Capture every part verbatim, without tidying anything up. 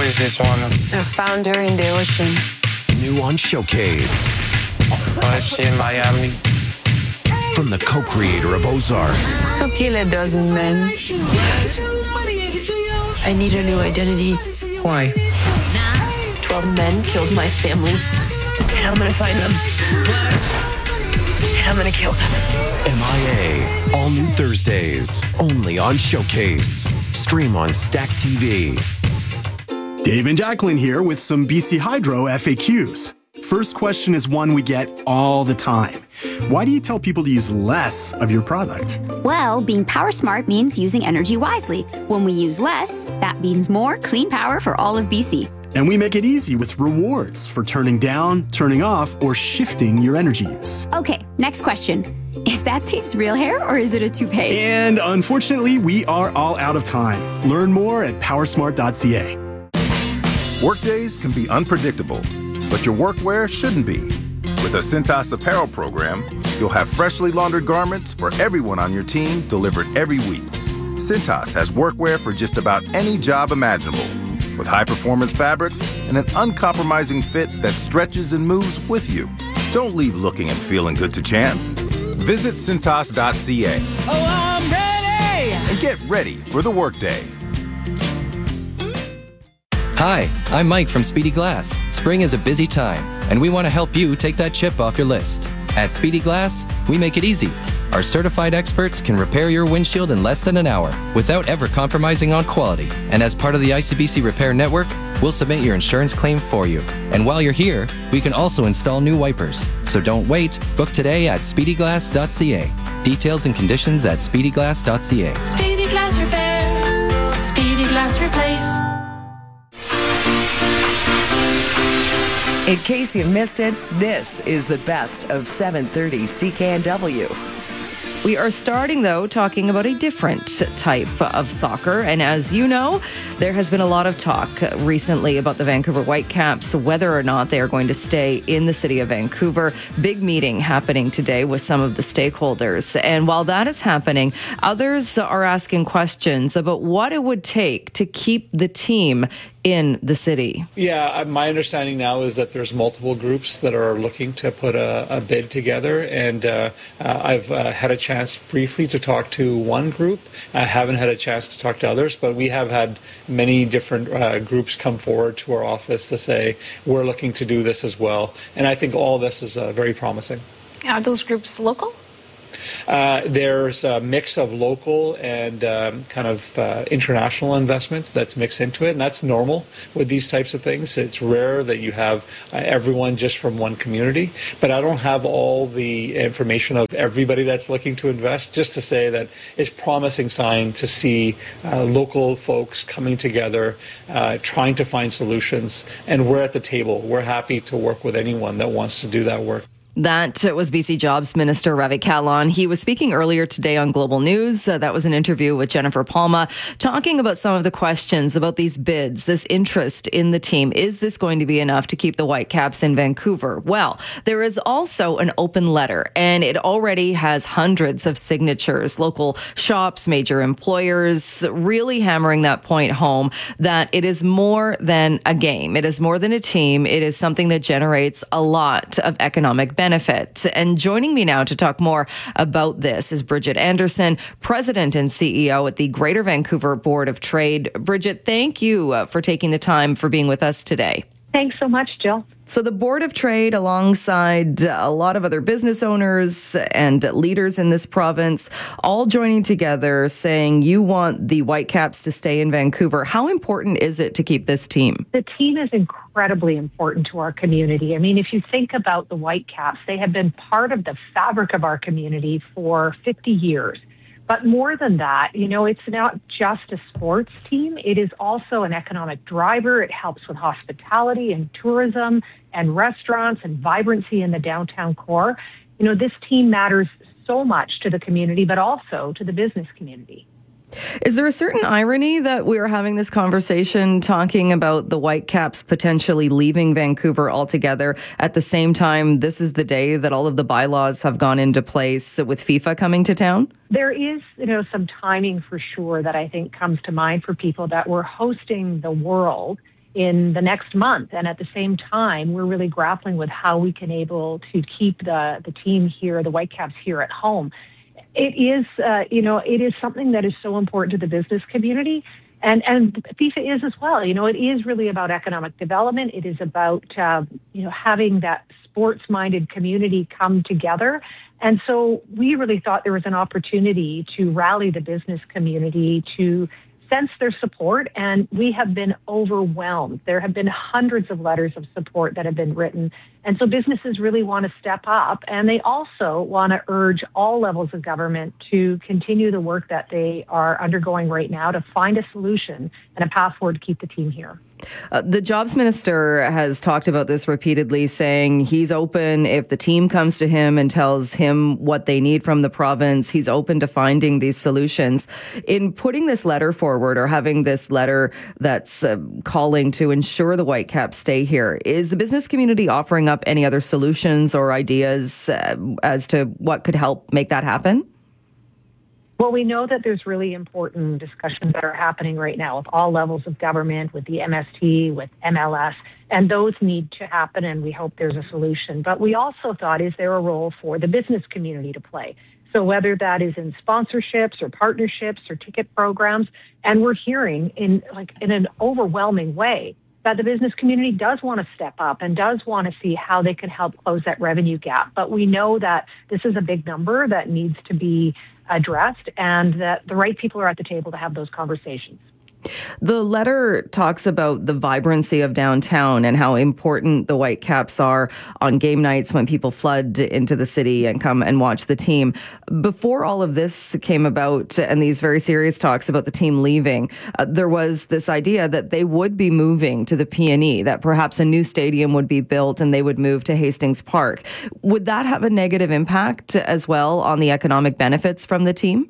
is this one? A founder in the ocean. New on Showcase. Oh, is she in Miami? From the co-creator of Ozark. So kill a dozen men. I need a new identity. Why? Twelve men killed my family. And I'm gonna find them. And I'm gonna kill them. M I A. All new Thursdays. Only on Showcase. Stream on Stack T V. Dave and Jacqueline here with some B C Hydro F A Qs. First question is one we get all the time. Why do you tell people to use less of your product? Well, being power smart means using energy wisely. When we use less, that means more clean power for all of B C. And we make it easy with rewards for turning down, turning off, or shifting your energy use. Okay, next question. Is that Dave's real hair or is it a toupee? And unfortunately, we are all out of time. Learn more at powersmart dot c a. Workdays can be unpredictable, but your workwear shouldn't be. With a Cintas apparel program, you'll have freshly laundered garments for everyone on your team delivered every week. Cintas has workwear for just about any job imaginable, with high-performance fabrics and an uncompromising fit that stretches and moves with you. Don't leave looking and feeling good to chance. Visit cintas dot c a. Oh, I'm ready! And get ready for the workday. Hi, I'm Mike from Speedy Glass. Spring is a busy time, and we want to help you take that chip off your list. At Speedy Glass, we make it easy. Our certified experts can repair your windshield in less than an hour without ever compromising on quality. And as part of the I C B C Repair Network, we'll submit your insurance claim for you. And while you're here, we can also install new wipers. So don't wait. Book today at speedy glass dot c a. Details and conditions at speedy glass dot c a. Speedy Glass Repair. Speedy Glass Replace. In case you missed it, this is the best of seven thirty C K N W. We are starting, though, talking about a different type of soccer. And as you know, there has been a lot of talk recently about the Vancouver Whitecaps, whether or not they are going to stay in the city of Vancouver. Big meeting happening today with some of the stakeholders. And while that is happening, others are asking questions about what it would take to keep the team in the city. Yeah, my understanding now is that there's multiple groups that are looking to put a, a bid together, and uh, uh, I've uh, had a chance briefly to talk to one group. I haven't had a chance to talk to others, but we have had many different uh, groups come forward to our office to say we're looking to do this as well, and I think all this is uh, very promising. Are those groups local? Uh, there's a mix of local and um, kind of uh, international investment that's mixed into it, and that's normal with these types of things. It's rare that you have uh, everyone just from one community, but I don't have all the information of everybody that's looking to invest, just to say that it's a promising sign to see uh, local folks coming together, uh, trying to find solutions, and we're at the table. We're happy to work with anyone that wants to do that work. That was B C Jobs Minister Ravi Kahlon. He was speaking earlier today on Global News. Uh, that was an interview with Jennifer Palma, talking about some of the questions about these bids, this interest in the team. Is this going to be enough to keep the Whitecaps in Vancouver? Well, there is also an open letter, and it already has hundreds of signatures. Local shops, major employers, really hammering that point home that it is more than a game. It is more than a team. It is something that generates a lot of economic benefit. Benefit. And joining me now to talk more about this is Bridget Anderson, President and C E O at the Greater Vancouver Board of Trade. Bridget, thank you uh, for taking the time for being with us today. Thanks so much, Jill. So the Board of Trade, alongside a lot of other business owners and leaders in this province, all joining together saying you want the Whitecaps to stay in Vancouver. How important is it to keep this team? The team is incredibly important to our community. I mean, if you think about the Whitecaps, they have been part of the fabric of our community for fifty years. But more than that, you know, it's not just a sports team. It is also an economic driver. It helps with hospitality and tourism and restaurants and vibrancy in the downtown core. You know, this team matters so much to the community, but also to the business community. Is there a certain irony that we are having this conversation talking about the Whitecaps potentially leaving Vancouver altogether at the same time this is the day that all of the bylaws have gone into place with FIFA coming to town? There is, you know, some timing for sure that I think comes to mind for people that we're hosting the World in the next month. And at the same time, we're really grappling with how we can able to keep the, the team here, the Whitecaps here at home. It is, uh, you know, it is something that is so important to the business community. And, and FIFA is as well. You know, it is really about economic development. It is about, uh, you know, having that sports-minded community come together. And so we really thought there was an opportunity to rally the business community to sense their support, and we have been overwhelmed. There have been hundreds of letters of support that have been written. And so businesses really want to step up, and they also want to urge all levels of government to continue the work that they are undergoing right now to find a solution and a path forward to keep the team here. Uh, the jobs minister has talked about this repeatedly, saying he's open if the team comes to him and tells him what they need from the province. He's open to finding these solutions. In putting this letter forward, or having this letter that's uh, calling to ensure the Whitecaps stay here, is the business community offering up any other solutions or ideas uh, as to what could help make that happen? Well, we know that there's really important discussions that are happening right now with all levels of government, with the M S T, with M L S, and those need to happen, and we hope there's a solution. But we also thought, is there a role for the business community to play? So whether that is in sponsorships or partnerships or ticket programs, and we're hearing in like in an overwhelming way that the business community does want to step up and does want to see how they can help close that revenue gap. But we know that this is a big number that needs to be addressed, and that the right people are at the table to have those conversations. The letter talks about the vibrancy of downtown and how important the Whitecaps are on game nights when people flood into the city and come and watch the team. Before all of this came about and these very serious talks about the team leaving, uh, there was this idea that they would be moving to the P and E, that perhaps a new stadium would be built and they would move to Hastings Park. Would that have a negative impact as well on the economic benefits from the team?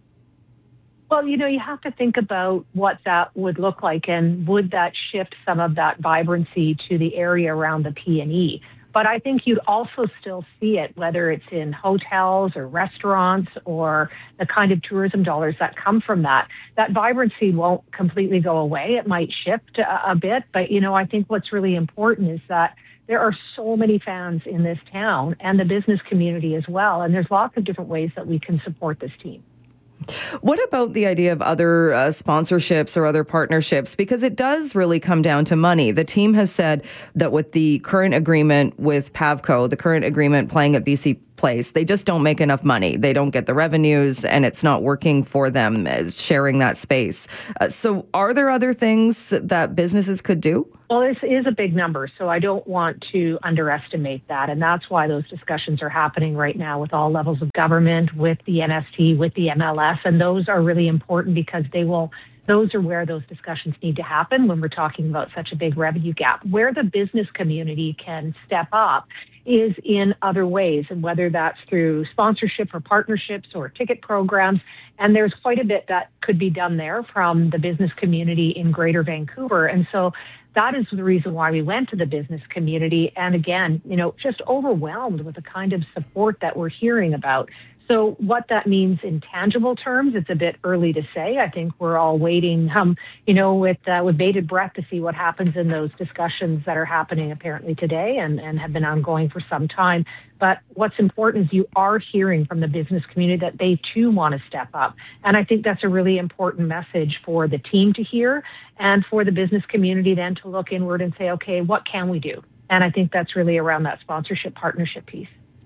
Well, you know, you have to think about what that would look like, and would that shift some of that vibrancy to the area around the P and E. But I think you'd also still see it, whether it's in hotels or restaurants or the kind of tourism dollars that come from that. That vibrancy won't completely go away. It might shift a, a bit. But, you know, I think what's really important is that there are so many fans in this town and the business community as well. And there's lots of different ways that we can support this team. What about the idea of other uh, sponsorships or other partnerships? Because it does really come down to money. The team has said that with the current agreement with Pavco, the current agreement playing at B C Place, they just don't make enough money. They don't get the revenues, and it's not working for them as sharing that space. Uh, so are there other things that businesses could do? Well, this is a big number, so I don't want to underestimate that. And that's why those discussions are happening right now with all levels of government, with the M S T, with the M L S. And those are really important because they will, those are where those discussions need to happen when we're talking about such a big revenue gap. Where the business community can step up is in other ways, and whether that's through sponsorship or partnerships or ticket programs. And there's quite a bit that could be done there from the business community in Greater Vancouver. And so that is the reason why we went to the business community. And again, you know, just overwhelmed with the kind of support that we're hearing about. So what that means in tangible terms, it's a bit early to say. I think we're all waiting, um, you know, with uh, with bated breath to see what happens in those discussions that are happening apparently today and, and have been ongoing for some time. But what's important is you are hearing from the business community that they too want to step up. And I think that's a really important message for the team to hear, and for the business community then to look inward and say, okay, what can we do? And I think that's really around that sponsorship partnership piece.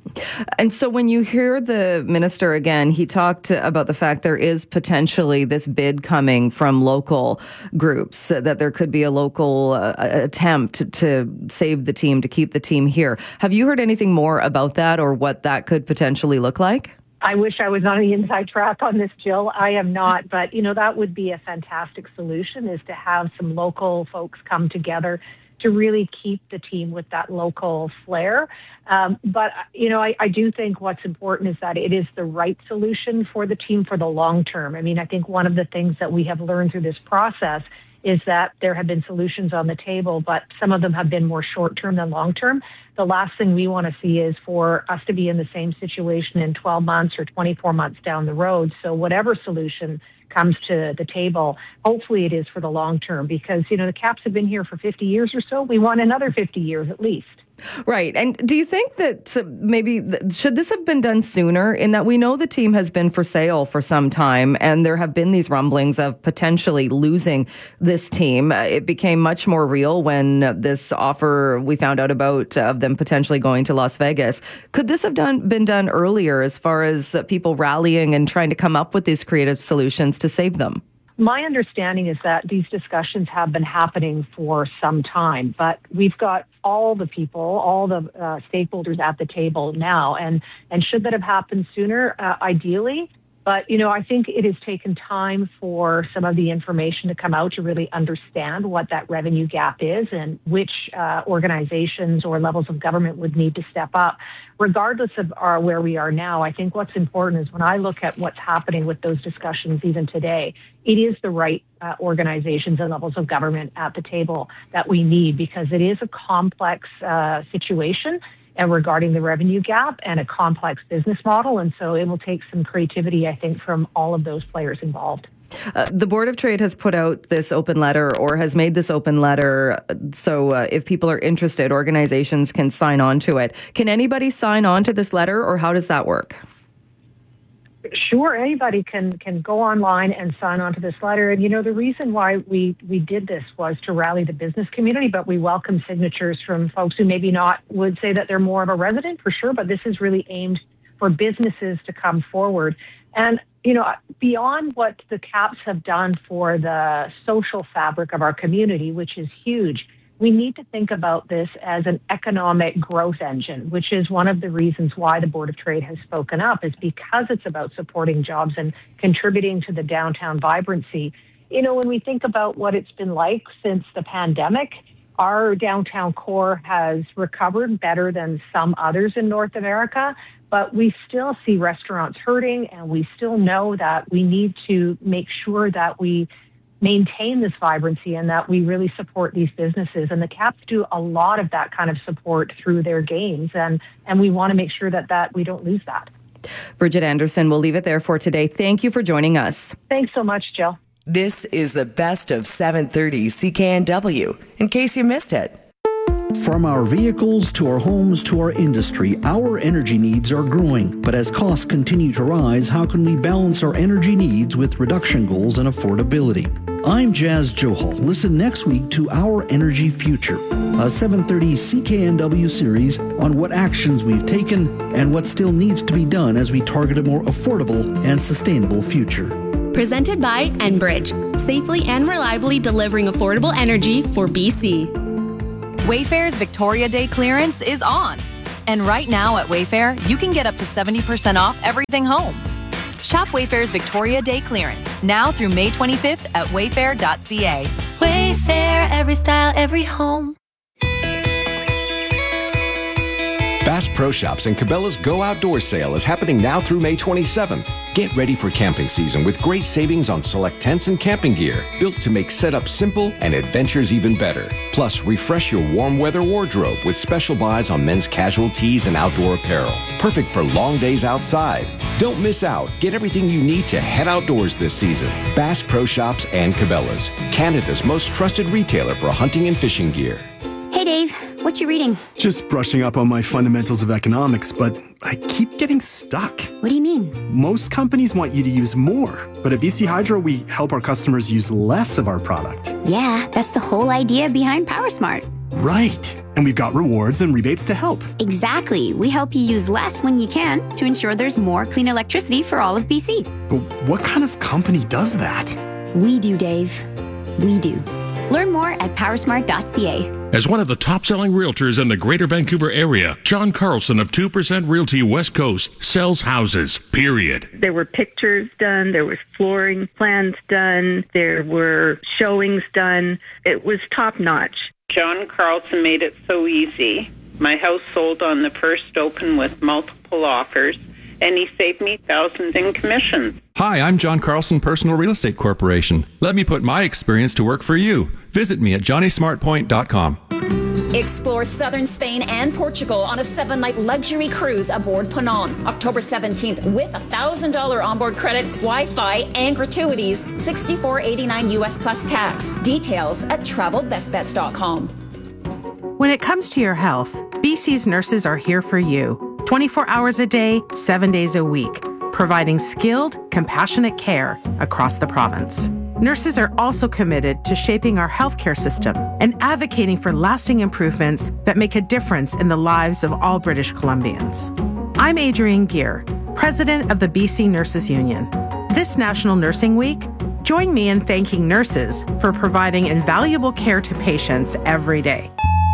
And so when you hear the minister again, he talked about the fact there is potentially this bid coming from local groups, that there could be a local uh, attempt to save the team, to keep the team here. Have you heard anything more about that, or what that could potentially look like? I wish I was on the inside track on this, Jill. I am not. But, you know, that would be a fantastic solution, is to have some local folks come together to really keep the team with that local flair. Um, but, you know, I, I do think what's important is that it is the right solution for the team for the long term. I mean, I think one of the things that we have learned through this process is that there have been solutions on the table, but some of them have been more short-term than long-term. The last thing we want to see is for us to be in the same situation in twelve months or twenty-four months down the road. So whatever solution comes to the table, hopefully it is for the long term because, you know, the Caps have been here for fifty years or so. We want another fifty years at least. Right. And do you think that maybe should this have been done sooner in that we know the team has been for sale for some time and there have been these rumblings of potentially losing this team? It became much more real when this offer we found out about of them potentially going to Las Vegas. Could this have done been done earlier as far as people rallying and trying to come up with these creative solutions to save them? My understanding is that these discussions have been happening for some time, but we've got all the people, all the uh, stakeholders at the table now. And, and should that have happened sooner? Uh, ideally. But, you know, I think it has taken time for some of the information to come out to really understand what that revenue gap is and which uh, organizations or levels of government would need to step up. Regardless of our, where we are now, I think what's important is when I look at what's happening with those discussions even today, it is the right uh, organizations and levels of government at the table that we need because it is a complex uh, situation and regarding the revenue gap and a complex business model. And so it will take some creativity, I think, from all of those players involved. Uh, the Board of Trade has put out this open letter or has made this open letter. So uh, if people are interested, organizations can sign on to it. Can anybody sign on to this letter or how does that work? Sure, anybody can can go online and sign on to this letter. And, you know, the reason why we, we did this was to rally the business community, but we welcome signatures from folks who maybe not would say that they're more of a resident for sure, but this is really aimed for businesses to come forward. And, you know, beyond what the Caps have done for the social fabric of our community, which is huge, we need to think about this as an economic growth engine, which is one of the reasons why the Board of Trade has spoken up, is because it's about supporting jobs and contributing to the downtown vibrancy. You know, when we think about what it's been like since the pandemic, our downtown core has recovered better than some others in North America, but we still see restaurants hurting, and we still know that we need to make sure that we maintain this vibrancy and that we really support these businesses. And the Caps do a lot of that kind of support through their games. And, and we want to make sure that, that we don't lose that. Bridget Anderson, we'll leave it there for today. Thank you for joining us. Thanks so much, Jill. This is the best of seven thirty C K N W, in case you missed it. From our vehicles to our homes to our industry, our energy needs are growing. But as costs continue to rise, how can we balance our energy needs with reduction goals and affordability? I'm Jazz Johal. Listen next week to Our Energy Future, a seven thirty C K N W series on what actions we've taken and what still needs to be done as we target a more affordable and sustainable future. Presented by Enbridge, safely and reliably delivering affordable energy for B C. Wayfair's Victoria Day clearance is on. And right now at Wayfair, you can get up to seventy percent off everything home. Shop Wayfair's Victoria Day clearance now through May twenty-fifth at wayfair dot c a. Wayfair, every style, every home. Bass Pro Shops and Cabela's Go Outdoor Sale is happening now through May twenty-seventh. Get ready for camping season with great savings on select tents and camping gear, built to make setup simple and adventures even better. Plus, refresh your warm weather wardrobe with special buys on men's casual tees and outdoor apparel. Perfect for long days outside. Don't miss out. Get everything you need to head outdoors this season. Bass Pro Shops and Cabela's, Canada's most trusted retailer for hunting and fishing gear. Hey, Dave, what you reading? Just brushing up on my fundamentals of economics, but I keep getting stuck. What do you mean? Most companies want you to use more, but at B C Hydro, we help our customers use less of our product. Yeah, that's the whole idea behind PowerSmart. Right. And we've got rewards and rebates to help. Exactly. We help you use less when you can to ensure there's more clean electricity for all of B C. But what kind of company does that? We do, Dave. We do. Learn more at powersmart dot c a. As one of the top-selling realtors in the Greater Vancouver area, John Carlson of two percent Realty West Coast sells houses, period. There were pictures done, there was flooring plans done, there were showings done. It was top-notch. John Carlson made it so easy. My house sold on the first open with multiple offers, and he saved me thousands in commissions. Hi, I'm John Carlson, Personal Real Estate Corporation. Let me put my experience to work for you. Visit me at johnny smart point dot com. Explore southern Spain and Portugal on a seven-night luxury cruise aboard Panon, October seventeenth, with a one thousand dollars onboard credit, Wi-Fi, and gratuities, sixty-four eighty-nine U S plus tax. Details at travel best bets dot com. When it comes to your health, B C's nurses are here for you, twenty-four hours a day, seven days a week, providing skilled, compassionate care across the province. Nurses are also committed to shaping our healthcare system and advocating for lasting improvements that make a difference in the lives of all British Columbians. I'm Adrienne Gear, president of the B C Nurses Union. This National Nursing Week, join me in thanking nurses for providing invaluable care to patients every day.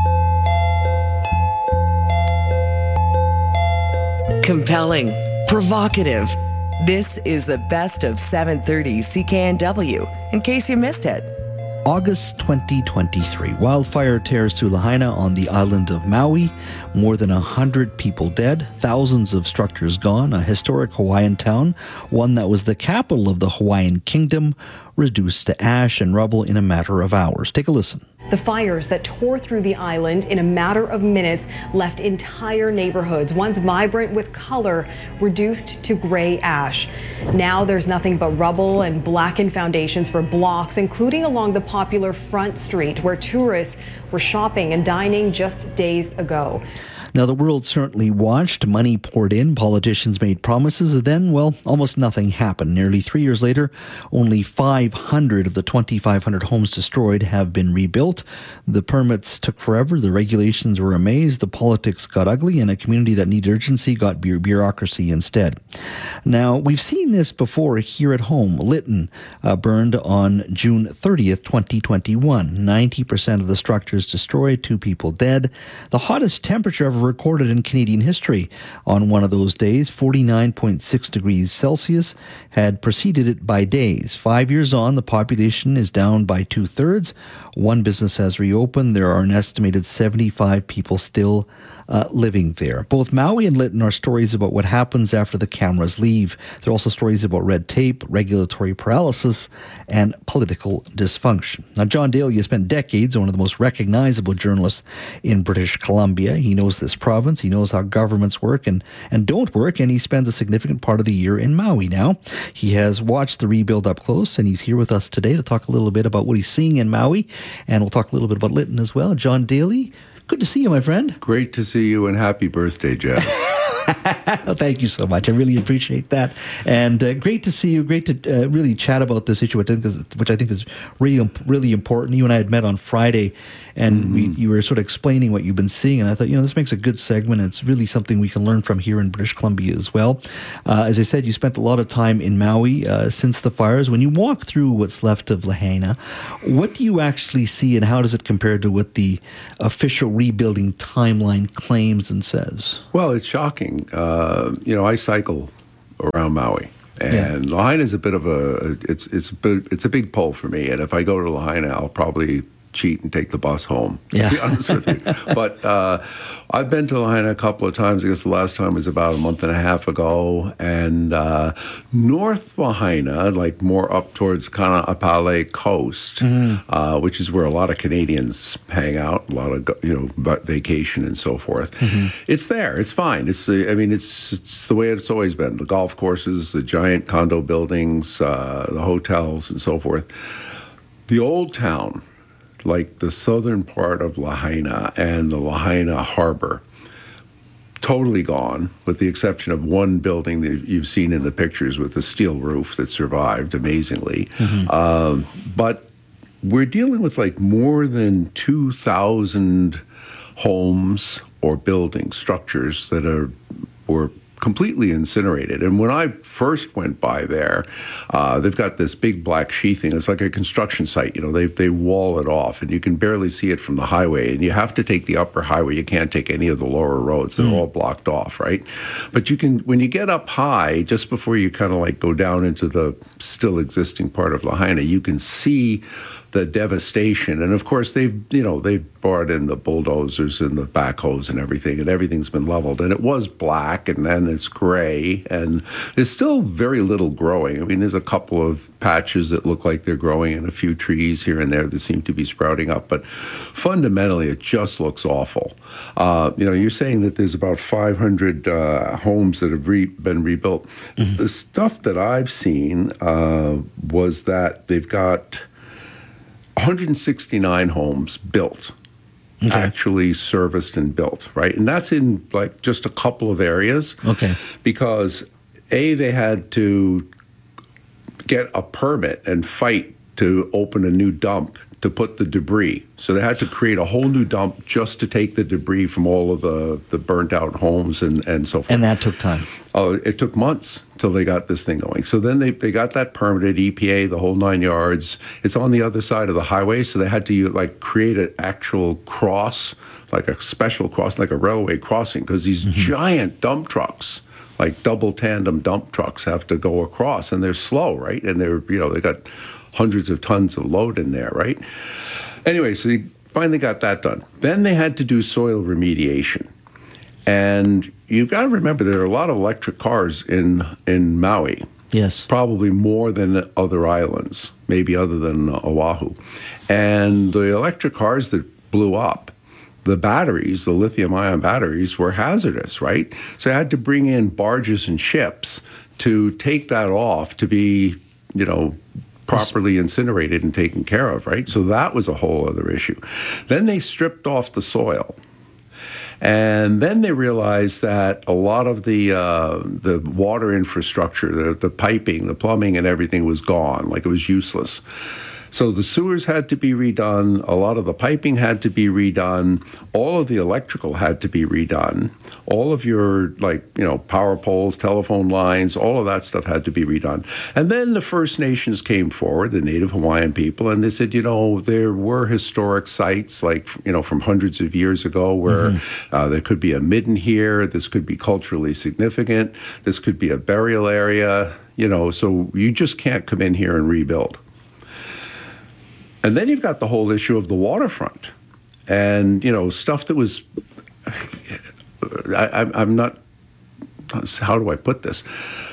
Compelling, provocative. This is the best of seven thirty C K N W, in case you missed it. August twenty twenty-three. Wildfire tears through Lahaina on the island of Maui. More than one hundred people dead, thousands of structures gone. A historic Hawaiian town, one that was the capital of the Hawaiian kingdom, reduced to ash and rubble in a matter of hours. Take a listen. The fires that tore through the island in a matter of minutes left entire neighborhoods, once vibrant with color, reduced to gray ash. Now there's nothing but rubble and blackened foundations for blocks, including along the popular Front Street, where tourists were shopping and dining just days ago. Now, the world certainly watched. Money poured in. Politicians made promises. And then, well, almost nothing happened. Nearly three years later, only five hundred of the twenty-five hundred homes destroyed have been rebuilt. The permits took forever. The regulations were a maze. The politics got ugly, and a community that needed urgency got bu- bureaucracy instead. Now, we've seen this before here at home. Lytton uh, burned on June thirtieth, twenty twenty-one. ninety percent of the structures destroyed, two people dead. The hottest temperature ever recorded in Canadian history on one of those days, forty-nine point six degrees Celsius, had preceded it by days. Five years on, the population is down by two-thirds. One business has reopened. There are an estimated seventy-five people still uh, living there. Both Maui and Lytton are stories about what happens after the cameras leave. They're also stories about red tape, regulatory paralysis, and political dysfunction. Now, John Daly has spent decades as one of the most recognizable journalists in British Columbia. He knows this province. He knows how governments work and, and don't work, and he spends a significant part of the year in Maui now. He has watched the rebuild up close, and he's here with us today to talk a little bit about what he's seeing in Maui, and we'll talk a little bit about Lytton as well. John Daly, good to see you, my friend. Great to see you, and happy birthday, Jazz. Thank you so much. I really appreciate that. And uh, great to see you. Great to uh, really chat about this issue, which I think is, which I think is really, really important. You and I had met on Friday, and mm-hmm. we, you were sort of explaining what you've been seeing. And I thought, you know, this makes a good segment. It's really something we can learn from here in British Columbia as well. Uh, as I said, you spent a lot of time in Maui uh, since the fires. When you walk through what's left of Lahaina, what do you actually see, and how does it compare to what the official rebuilding timeline claims and says? Well, it's shocking. Uh, you know, I cycle around Maui, and yeah. Lahaina is a bit of a it's it's a bit, it's a big pull for me. And if I go to Lahaina, I'll probably cheat and take the bus home. Yeah. To be honest with you, but uh, I've been to Lahaina a couple of times. I guess the last time was about a month and a half ago, and uh, North Lahaina, like more up towards Kaanapali coast, mm-hmm. uh, which is where a lot of Canadians hang out, a lot of you know vacation and so forth. Mm-hmm. It's there. It's fine. It's the, I mean, it's it's the way it's always been. The golf courses, the giant condo buildings, uh, the hotels, and so forth. The old town, like the southern part of Lahaina and the Lahaina harbor, totally gone, with the exception of one building that you've seen in the pictures with the steel roof that survived amazingly. Mm-hmm. Um, but we're dealing with like more than two thousand homes or building structures that are were completely incinerated. And when I first went by there, uh, they've got this big black sheathing. It's like a construction site. You know, they they wall it off, and you can barely see it from the highway. And you have to take the upper highway. You can't take any of the lower roads. They're mm. all blocked off, right? But you can, when you get up high, just before you kind of like go down into the still existing part of Lahaina, you can see the devastation. And of course, they've, you know, they've brought in the bulldozers and the backhoes and everything, and everything's been leveled. And it was black, and then it's gray, and there's still very little growing. I mean, there's a couple of patches that look like they're growing and a few trees here and there that seem to be sprouting up. But fundamentally, it just looks awful. Uh, you know, you're saying that there's about five hundred uh, homes that have re- been rebuilt. Mm-hmm. The stuff that I've seen uh, was that they've got one hundred sixty-nine homes built, okay. actually serviced and built, right? And that's in like just a couple of areas. Okay. Because A, they had to get a permit and fight to open a new dump to put the debris. So they had to create a whole new dump just to take the debris from all of the, the burnt out homes and, and so forth. And that took time. Oh, it took months till they got this thing going. So then they, they got that permitted, E P A, the whole nine yards. It's on the other side of the highway, so they had to like create an actual cross, like a special cross, like a railway crossing, because these mm-hmm. giant dump trucks, like double tandem dump trucks, have to go across, and they're slow, right? And they're, you know, they got hundreds of tons of load in there, right? Anyway, so they finally got that done. Then they had to do soil remediation. And you've got to remember there are a lot of electric cars in in Maui. Yes. Probably more than other islands, maybe other than Oahu. And the electric cars that blew up, the batteries, the lithium-ion batteries, were hazardous, right? So I had to bring in barges and ships to take that off to be, you know, properly incinerated and taken care of, right? So that was a whole other issue. Then they stripped off the soil. And then they realized that a lot of the uh, the water infrastructure, the, the piping, the plumbing and everything was gone, like it was useless. So the sewers had to be redone. A lot of the piping had to be redone. All of the electrical had to be redone. All of your, like, you know, power poles, telephone lines, all of that stuff had to be redone. And then the First Nations came forward, the Native Hawaiian people, and they said, you know, there were historic sites, like, you know, from hundreds of years ago where mm-hmm. uh, there could be a midden here. This could be culturally significant. This could be a burial area, you know, so you just can't come in here and rebuild. And then you've got the whole issue of the waterfront and, you know, stuff that was, I, I'm not, how do I put this?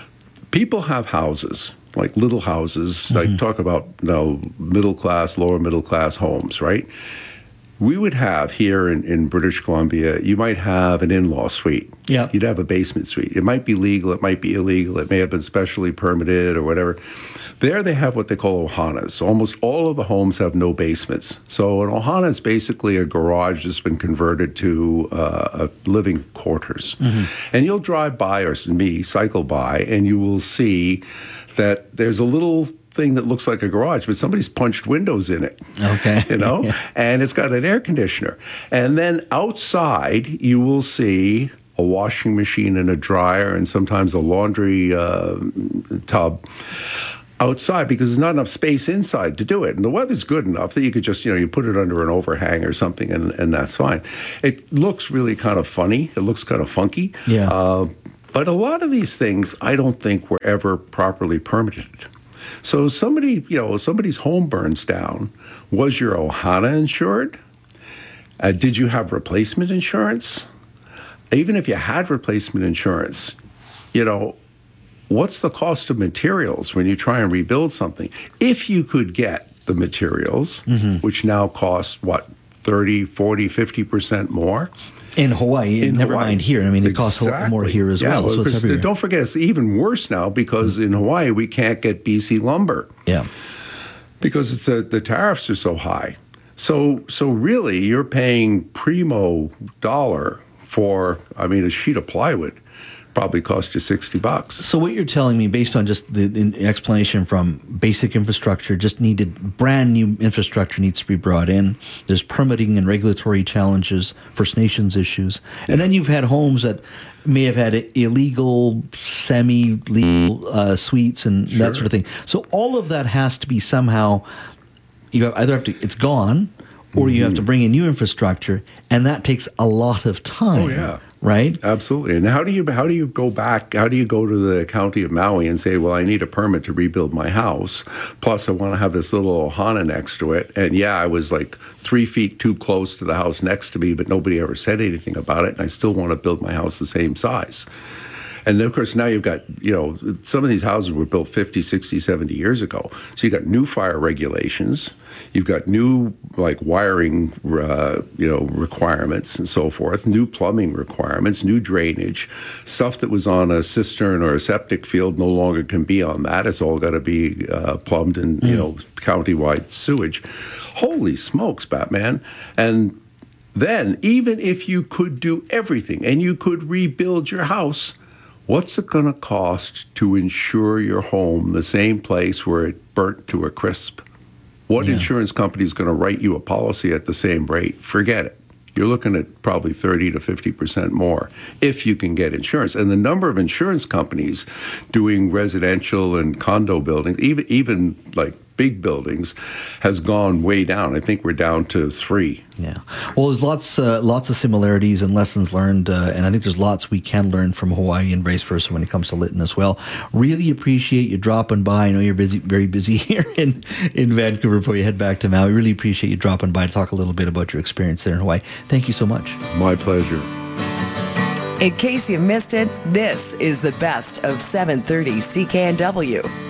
People have houses, like little houses, mm-hmm. like talk about, you know, middle class, lower middle class homes, right? We would have here in, in British Columbia, you might have an in-law suite. Yeah. You'd have a basement suite. It might be legal, it might be illegal, it may have been specially permitted or whatever. There they have what they call ohanas. So almost all of the homes have no basements. So an ohana is basically a garage that's been converted to uh, a living quarters. Mm-hmm. And you'll drive by, or me, cycle by, and you will see that there's a little thing that looks like a garage, but somebody's punched windows in it. Okay. You know? And it's got an air conditioner. And then outside, you will see a washing machine and a dryer and sometimes a laundry uh, tub outside, because there's not enough space inside to do it. And the weather's good enough that you could just, you know, you put it under an overhang or something, and, and that's fine. It looks really kind of funny. It looks kind of funky. Yeah. Uh, but a lot of these things I don't think were ever properly permitted. So somebody, you know, somebody's home burns down. Was your ohana insured? Uh, did you have replacement insurance? Even if you had replacement insurance, you know, what's the cost of materials when you try and rebuild something? If you could get the materials, mm-hmm. which now cost, what, thirty, forty, fifty percent more? In Hawaii, in never Hawaii. mind here. I mean, it exactly. costs a lot more here as yeah, well, well so it's everywhere. Don't forget, it's even worse now because mm-hmm. in Hawaii, we can't get B C lumber. Yeah. Because it's a, the tariffs are so high. So, so really, you're paying primo dollar for, I mean, a sheet of plywood probably cost you sixty bucks. So what you're telling me, based on just the, the explanation from basic infrastructure, just needed, brand new infrastructure needs to be brought in. There's permitting and regulatory challenges, First Nations issues. Yeah. And then you've had homes that may have had illegal, semi-legal uh, suites and sure. that sort of thing. So all of that has to be somehow, you have, either have to, it's gone, or mm-hmm. you have to bring in new infrastructure, and that takes a lot of time. Oh, yeah. right? Absolutely. And how do you how do you go back? How do you go to the county of Maui and say, well, I need a permit to rebuild my house. Plus, I want to have this little ohana next to it. And yeah, I was like three feet too close to the house next to me, but nobody ever said anything about it. And I still want to build my house the same size. And then, of course, now you've got, you know, some of these houses were built fifty, sixty, seventy years ago. So you've got new fire regulations. You've got new, like, wiring, uh, you know, requirements and so forth, new plumbing requirements, new drainage. Stuff that was on a cistern or a septic field no longer can be on that. It's all got to be uh, plumbed in, mm. you know, county-wide sewage. Holy smokes, Batman. And then, even if you could do everything and you could rebuild your house, what's it going to cost to insure your home the same place where it burnt to a crisp? What yeah. insurance company is going to write you a policy at the same rate? Forget it. You're looking at probably thirty to fifty percent more if you can get insurance. And the number of insurance companies doing residential and condo buildings, even even like big buildings, has gone way down. I think we're down to three. Yeah. Well, there's lots uh, lots of similarities and lessons learned, uh, and I think there's lots we can learn from Hawaii and vice versa when it comes to Lytton as well. Really appreciate you dropping by. I know you're busy, very busy here in, in Vancouver before you head back to Maui. Really appreciate you dropping by to talk a little bit about your experience there in Hawaii. Thank you so much. My pleasure. In case you missed it, this is the best of seven thirty C K N W.